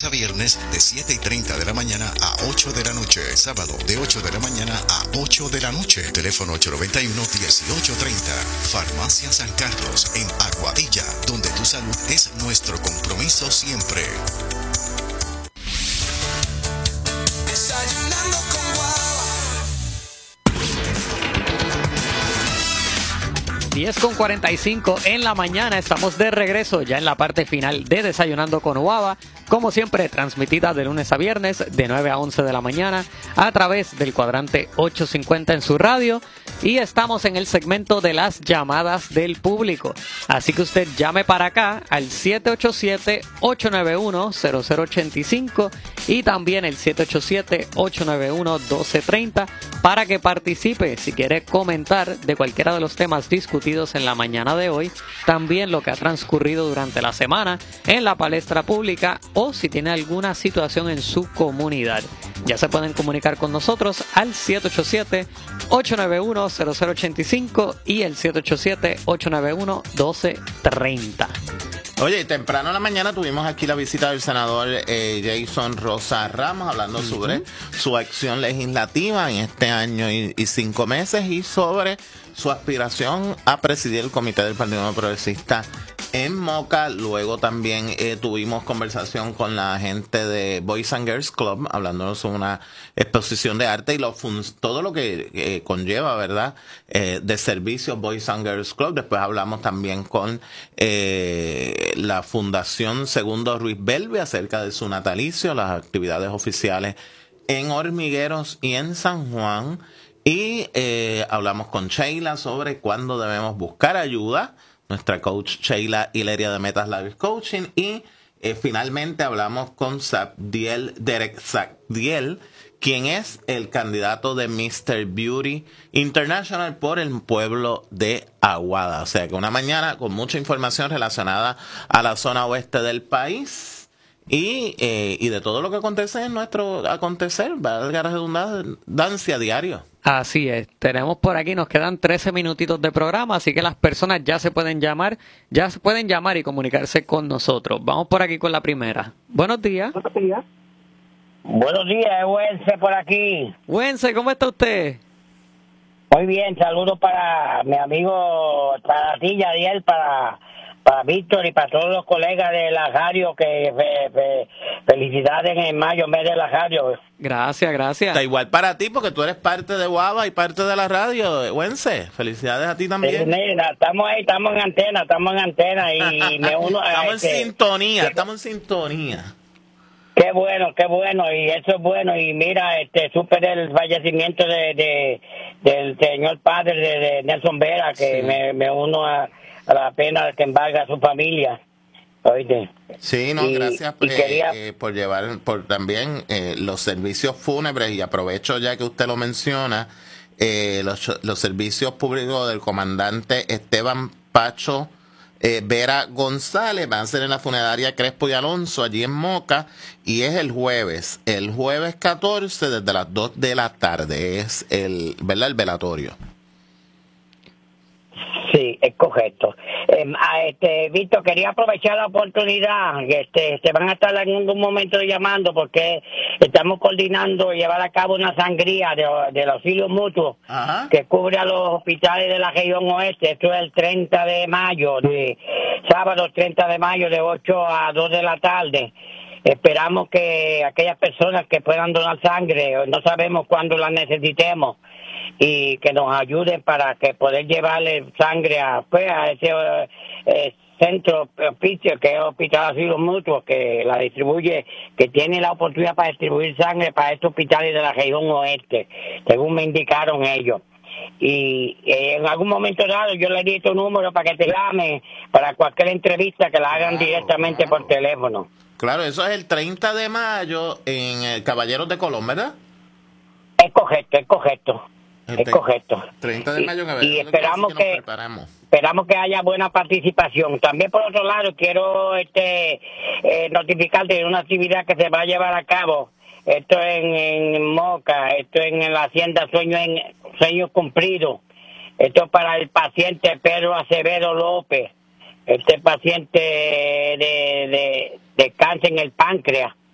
a viernes de 7:30 de la mañana a 8 de la noche. Sábado de 8 de la mañana a 8 de la noche. Teléfono 891-1830. Farmacia San Carlos en Aguadilla, donde tu salud es nuestro compromiso siempre. Desayunando con Guava. 10:45 en la mañana, estamos de regreso ya en la parte final de Desayunando con Guava, como siempre transmitida de lunes a viernes de 9 a 11 de la mañana a través del cuadrante 850 en su radio, y estamos en el segmento de las llamadas del público, así que usted llame para acá al 787-891-0085 y también el 787-891-1230 para que participe si quiere comentar de cualquiera de los temas discutidos en la mañana de hoy, también lo que ha transcurrido durante la semana en la palestra pública o si tiene alguna situación en su comunidad. Ya se pueden comunicar con nosotros al 787-891-0085 y el 787-891-1230. Oye, temprano en la mañana tuvimos aquí la visita del senador Jason Rosa Ramos hablando sobre su acción legislativa en este año y 5 meses y sobre su aspiración a presidir el Comité del Partido Progresista en Moca. Luego también tuvimos conversación con la gente de Boys and Girls Club, hablándonos sobre una exposición de arte y todo lo que conlleva, ¿verdad?, de servicios Boys and Girls Club. Después hablamos también con la Fundación Segundo Ruiz Belve acerca de su natalicio, las actividades oficiales en Hormigueros y en San Juan. Y hablamos con Sheila sobre cuándo debemos buscar ayuda, nuestra coach Sheila Hileria de Metas Life Coaching. Y finalmente hablamos con Derek Zapdiel, quien es el candidato de Mr. Beauty International por el pueblo de Aguada. O sea que una mañana con mucha información relacionada a la zona oeste del país. Y de todo lo que acontece en nuestro acontecer, valga la redundancia, diario. Así es, tenemos por aquí, nos quedan 13 minutitos de programa, así que las personas ya se pueden llamar y comunicarse con nosotros. Vamos por aquí con la primera. Buenos días. Buenos días, Wence por aquí. Wence, ¿cómo está usted? Muy bien, saludos para mi amigo, para ti, Yadiel, para Víctor y para todos los colegas de la radio, que felicidades en mayo, mes de la radio. Gracias. Está igual para ti, porque tú eres parte de Guava y parte de la radio, Wence. Felicidades a ti también. Estamos ahí, estamos en antena y me uno a estamos en sintonía. Qué bueno, y eso es bueno. Y mira, supe del fallecimiento del señor padre de Nelson Vera, que sí. me uno a la pena que embarga a su familia. Oíste. Sí, no, gracias por llevar también los servicios fúnebres, y aprovecho ya que usted lo menciona, los servicios públicos del comandante Esteban Pacho Vera González van a ser en la funeraria Crespo y Alonso, allí en Moca, y es el jueves 14 desde las 2 de la tarde, es el velatorio. Sí, es correcto. Víctor, quería aprovechar la oportunidad. Se van a estar en algún momento llamando porque estamos coordinando llevar a cabo una sangría del auxilio mutuo. Ajá. Que cubre a los hospitales de la región oeste. Esto es el 30 de mayo, sábado 30 de mayo de 8 a 2 de la tarde. Esperamos que aquellas personas que puedan donar sangre, no sabemos cuándo la necesitemos, y que nos ayuden para que poder llevarle sangre a ese centro oficio que es Hospital Asilo Mutuo, que la distribuye, que tiene la oportunidad para distribuir sangre para estos hospitales de la región oeste, según me indicaron ellos. Y en algún momento dado yo le di tu número para que te llame para cualquier entrevista, que la hagan directamente por teléfono. Claro, eso es el 30 de mayo en el Caballeros de Colón, ¿verdad? Es correcto. Es correcto. 30 de mayo, y esperamos que haya buena participación. También, por otro lado, quiero notificarte de una actividad que se va a llevar a cabo. Esto en Moca, esto en la Hacienda Sueño Cumplido. Esto es para el paciente Pedro Acevedo López. Este paciente de cáncer en el páncreas.